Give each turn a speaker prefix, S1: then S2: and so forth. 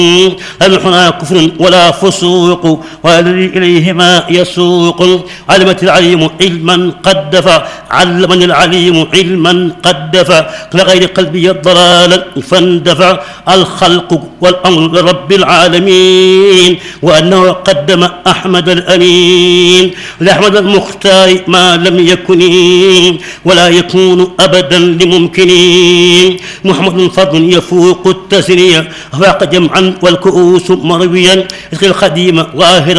S1: الحنا كفر ولا فسوق والذي إليهما يسوق. علمت العليم علما قد دفع علمني العليم علما قد دفع لغير قلبي الضلال فاندفع. الخلق والأمر لرب العالمين وأنه قدم أحمد الأمين لأحمد المختار ما لم يكن ولا يكون أبدا لممكن. محمد فضل يفوق التسرية فاق جمعا والكؤوس مرويا اسقي الخديم ظاهرا